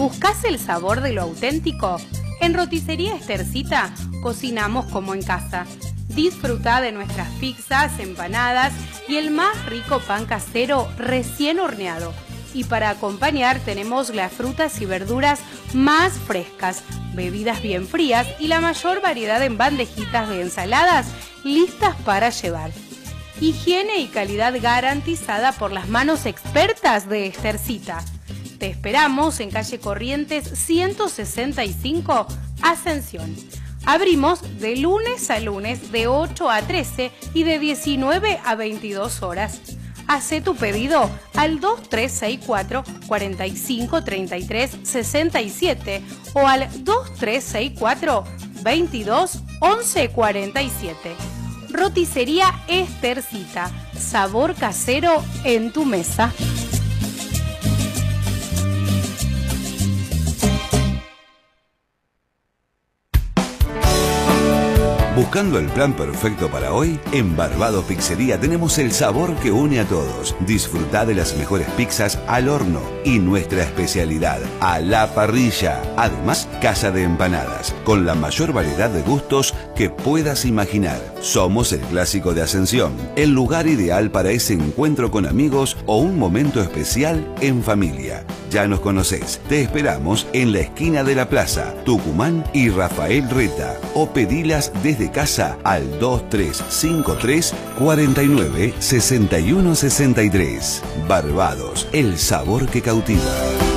¿Buscás el sabor de lo auténtico? En Roticería Estercita cocinamos como en casa. Disfrutá de nuestras pizzas, empanadas y el más rico pan casero recién horneado. Y para acompañar tenemos las frutas y verduras más frescas, bebidas bien frías y la mayor variedad en bandejitas de ensaladas listas para llevar. Higiene y calidad garantizada por las manos expertas de Estercita. Te esperamos en calle Corrientes 165, Ascensión. Abrimos de lunes a lunes de 8 a 13 y de 19 a 22 horas. Hacé tu pedido al 2364 45 33 67 o al 2364 22 11 47. Roticería Estercita, sabor casero en tu mesa. ¿Buscando el plan perfecto para hoy? En Barbados Pizzería tenemos el sabor que une a todos. Disfrutá de las mejores pizzas al horno y nuestra especialidad, a la parrilla. Además, casa de empanadas, con la mayor variedad de gustos que puedas imaginar. Somos el Clásico de Ascensión, el lugar ideal para ese encuentro con amigos o un momento especial en familia. Ya nos conocés, te esperamos en la esquina de la plaza, Tucumán y Rafael Reta, o pedilas desde casa al 2353 49 61 63. Barbados, el sabor que cautiva.